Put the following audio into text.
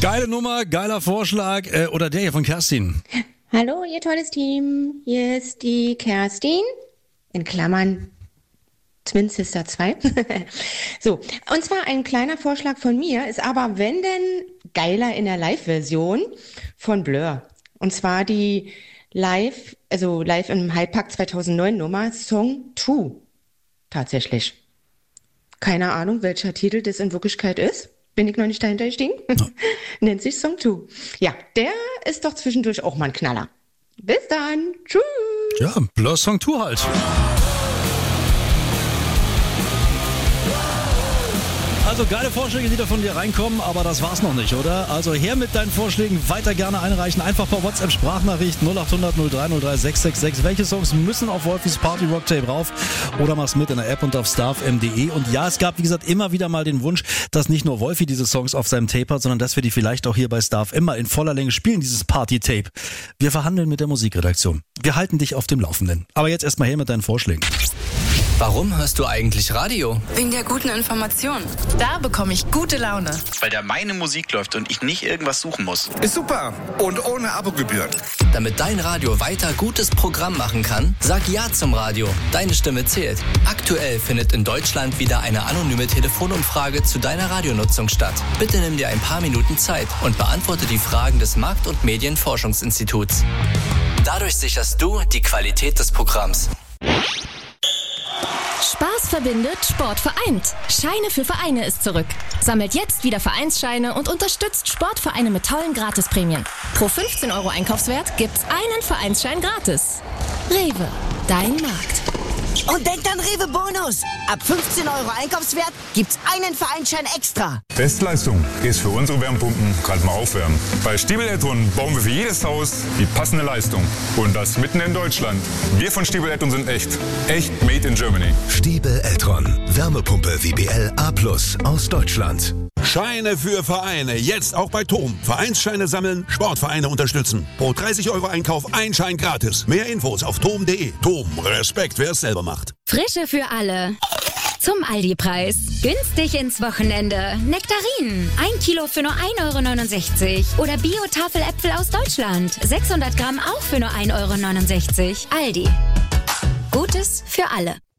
Geile Nummer, geiler Vorschlag. Oder der hier von Kerstin. Hallo, ihr tolles Team. Hier ist die Kerstin. In Klammern Twin Sister 2. So, und zwar ein kleiner Vorschlag von mir, ist aber, wenn denn, geiler in der Live-Version von Blur. Und zwar die live im Hyde Park 2009 Nummer Song 2. Tatsächlich. Keine Ahnung, welcher Titel das in Wirklichkeit ist. Bin ich noch nicht dahinter gestiegen. No. Nennt sich Song 2. Ja, der ist doch zwischendurch auch mal ein Knaller. Bis dann. Tschüss. Ja, Blur Song 2 halt. Also geile Vorschläge, die da von dir reinkommen, aber das war's noch nicht, oder? Also her mit deinen Vorschlägen, weiter gerne einreichen. Einfach per WhatsApp Sprachnachricht 0800 0303 666. Welche Songs müssen auf Wolfis Party Rock Tape rauf? Oder mach's mit in der App und auf starfm.de. Und ja, es gab, wie gesagt, immer wieder mal den Wunsch, dass nicht nur Wolfi diese Songs auf seinem Tape hat, sondern dass wir die vielleicht auch hier bei StarFM mal in voller Länge spielen, dieses Party-Tape. Wir verhandeln mit der Musikredaktion. Wir halten dich auf dem Laufenden. Aber jetzt erstmal her mit deinen Vorschlägen. Warum hörst du eigentlich Radio? Wegen der guten Information. Da bekomme ich gute Laune. Weil da meine Musik läuft und ich nicht irgendwas suchen muss. Ist super und ohne Abogebühren. Damit dein Radio weiter gutes Programm machen kann, sag Ja zum Radio. Deine Stimme zählt. Aktuell findet in Deutschland wieder eine anonyme Telefonumfrage zu deiner Radionutzung statt. Bitte nimm dir ein paar Minuten Zeit und beantworte die Fragen des Markt- und Medienforschungsinstituts. Dadurch sicherst du die Qualität des Programms. Spaß verbindet, Sport vereint. Scheine für Vereine ist zurück. Sammelt jetzt wieder Vereinsscheine und unterstützt Sportvereine mit tollen Gratisprämien. Pro 15 € Einkaufswert gibt's einen Vereinsschein gratis. Rewe, dein Markt. Und denkt an Rewe Bonus. Ab 15 € Einkaufswert gibt's einen Vereinsschein extra. Bestleistung ist für unsere Wärmepumpen gerade mal aufwärmen. Bei Stiebel Eltron bauen wir für jedes Haus die passende Leistung. Und das mitten in Deutschland. Wir von Stiebel Eltron sind echt. Echt made in Germany. Stiebel Eltron. Wärmepumpe WBL A+ aus Deutschland. Scheine für Vereine. Jetzt auch bei TOM. Vereinsscheine sammeln, Sportvereine unterstützen. Pro 30 € Einkauf ein Schein gratis. Mehr Infos auf tom.de. TOM. Respekt, wer es selber macht. Frische für alle. Zum Aldi-Preis. Günstig ins Wochenende. Nektarinen. 1 Kilo für nur 1,69 € Oder Bio-Tafeläpfel aus Deutschland. 600 Gramm auch für nur 1,69 €. Aldi. Gutes für alle.